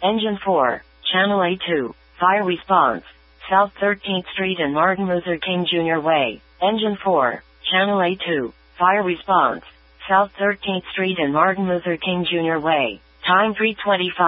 Engine 4, Channel A2, fire response, South 13th Street and Martin Luther King Jr. Way. Engine 4, Channel A2, fire response, South 13th Street and Martin Luther King Jr. Way. Time 3:25.